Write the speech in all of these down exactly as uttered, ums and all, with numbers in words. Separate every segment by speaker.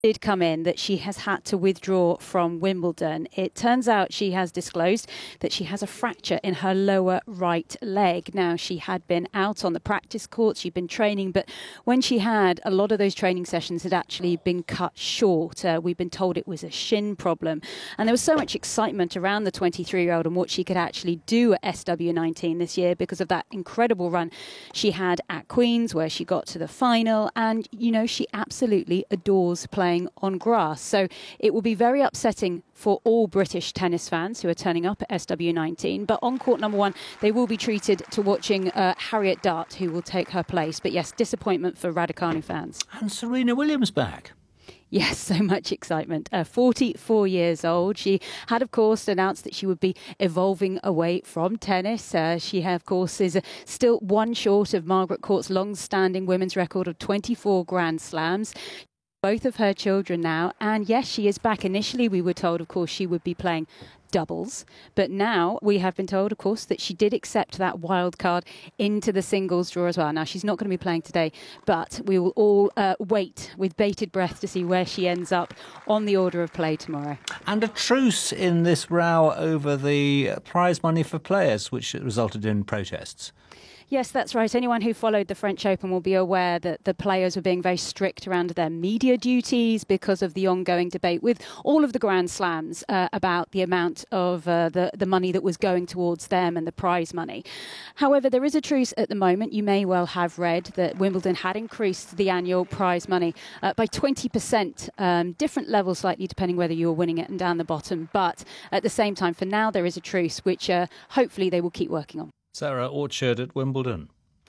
Speaker 1: did come in that she has had to withdraw from Wimbledon. It turns out she has disclosed that she has a fracture in her lower right leg. Now, she had been out on the practice courts, she'd been training, but when she had, a lot of those training sessions had actually been cut short. Uh, we've been told it was a shin problem. And there was so much excitement around the twenty-three-year-old and what she could actually do at S W nineteen this year because of that incredible run she had at Queen's, where she got to the final. And, you know, she absolutely adores playing on grass. So it will be very upsetting for all British tennis fans who are turning up at S W nineteen. But on court number one, they will be treated to watching uh, Harriet Dart, who will take her place. But yes, disappointment for Raducanu fans.
Speaker 2: And Serena Williams back.
Speaker 1: Yes, so much excitement. Uh, forty-four years old. She had, of course, announced that she would be evolving away from tennis. Uh, she, of course, is uh, still one short of Margaret Court's long-standing women's record of twenty-four Grand Slams. Both of her children now, and yes, she is back. Initially, we were told, of course, she would be playing doubles, but now we have been told, of course, that she did accept that wild card into the singles draw as well. Now, she's not going to be playing today, but we will all uh, wait with bated breath to see where she ends up on the order of play tomorrow.
Speaker 2: And a truce in this row over the prize money for players, which resulted in protests.
Speaker 1: Yes, that's right. Anyone who followed the French Open will be aware that the players were being very strict around their media duties because of the ongoing debate with all of the Grand Slams uh, about the amount of uh, the, the money that was going towards them and the prize money. However, there is a truce at the moment. You may well have read that Wimbledon had increased the annual prize money uh, by twenty percent, um, different levels slightly depending whether you're winning it and down the bottom. But at the same time, for now, there is a truce, which uh, hopefully they will keep working on.
Speaker 2: Sarah Orchard at Wimbledon.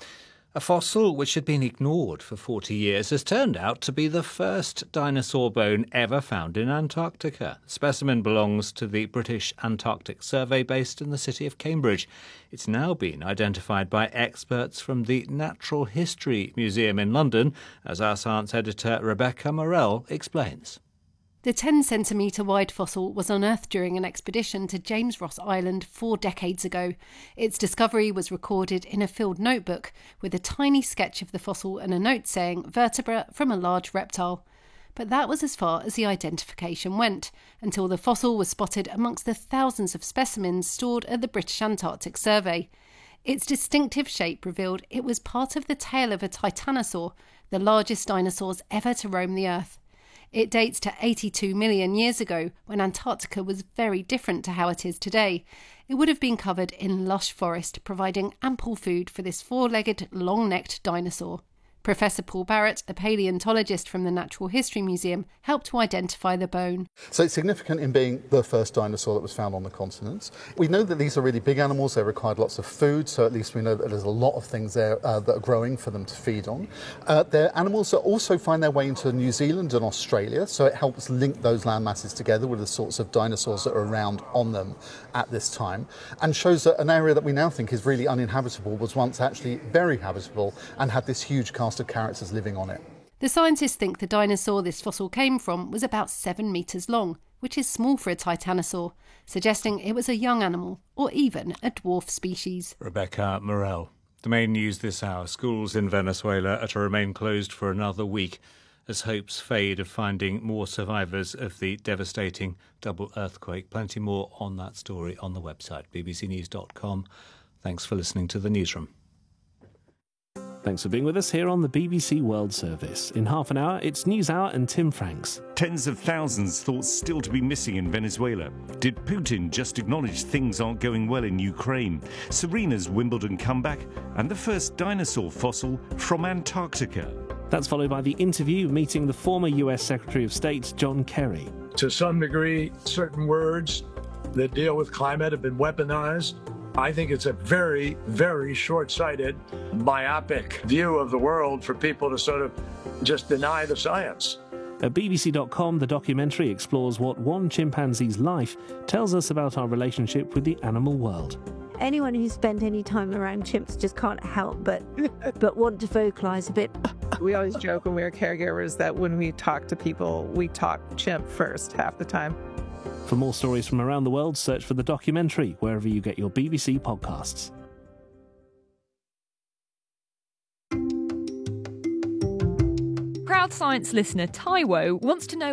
Speaker 2: A fossil which had been ignored for forty years has turned out to be the first dinosaur bone ever found in Antarctica. The specimen belongs to the British Antarctic Survey based in the city of Cambridge. It's now been identified by experts from the Natural History Museum in London, as our science editor Rebecca Morell explains.
Speaker 3: The ten centimetre wide fossil was unearthed during an expedition to James Ross Island four decades ago. Its discovery was recorded in a field notebook with a tiny sketch of the fossil and a note saying vertebra from a large reptile. But that was as far as the identification went, until the fossil was spotted amongst the thousands of specimens stored at the British Antarctic Survey. Its distinctive shape revealed it was part of the tail of a titanosaur, the largest dinosaurs ever to roam the Earth. It dates to eighty-two million years ago, when Antarctica was very different to how it is today. It would have been covered in lush forest, providing ample food for this four-legged, long-necked dinosaur. Professor Paul Barrett, a paleontologist from the Natural History Museum, helped to identify the bone.
Speaker 4: So it's significant in being the first dinosaur that was found on the continent. We know that these are really big animals. They required lots of food, so at least we know that there's a lot of things there uh, that are growing for them to feed on. Uh, they're animals that also find their way into New Zealand and Australia, so it helps link those land masses together with the sorts of dinosaurs that are around on them at this time, and shows that an area that we now think is really uninhabitable was once actually very habitable and had this huge cast of characters living on it.
Speaker 3: The scientists think the dinosaur this fossil came from was about seven metres long, which is small for a titanosaur, suggesting it was a young animal or even a dwarf species.
Speaker 2: Rebecca Morell. The main news this hour: schools in Venezuela are to remain closed for another week as hopes fade of finding more survivors of the devastating double earthquake. Plenty more on that story on the website, b b c news dot com. Thanks for listening to The Newsroom.
Speaker 5: Thanks for being with us here on the B B C World Service. In half an hour, it's News Hour and Tim Franks.
Speaker 6: Tens of thousands thought still to be missing in Venezuela. Did Putin just acknowledge things aren't going well in Ukraine? Serena's Wimbledon comeback and the first dinosaur fossil from Antarctica.
Speaker 5: That's followed by the interview meeting the former U S Secretary of State, John Kerry.
Speaker 7: To some degree, certain words that deal with climate have been weaponized. I think it's a very, very short-sighted, myopic view of the world for people to sort of just deny the science.
Speaker 5: At b b c dot com, the documentary explores what one chimpanzee's life tells us about our relationship with the animal world.
Speaker 8: Anyone who's spent any time around chimps just can't help but but want to vocalise a bit.
Speaker 9: We always joke when we're caregivers that when we talk to people, we talk chimp first half the time.
Speaker 5: For more stories from around the world, search for the documentary wherever you get your B B C podcasts.
Speaker 10: Proud Science listener Taiwo wants to know